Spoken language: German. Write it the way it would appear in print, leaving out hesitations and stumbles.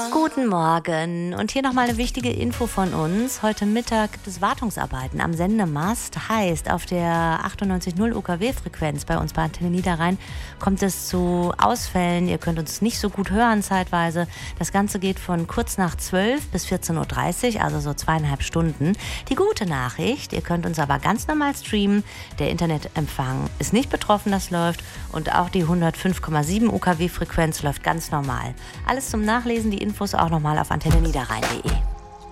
Guten Morgen. Und hier nochmal eine wichtige Info von uns. Heute Mittag gibt es Wartungsarbeiten am Sendemast. Heißt, auf der 98.0 UKW-Frequenz bei uns bei Antenne Niederrhein kommt es zu Ausfällen. Ihr könnt uns nicht so gut hören zeitweise. Das Ganze geht von kurz nach 12 bis 14.30 Uhr, also so 2,5 Stunden. Die gute Nachricht, ihr könnt uns aber ganz normal streamen. Der Internetempfang ist nicht betroffen, das läuft. Und auch die 105,7 UKW-Frequenz läuft ganz normal. Alles zum Nachlesen, die Infos auch nochmal auf antenneniederrhein.de.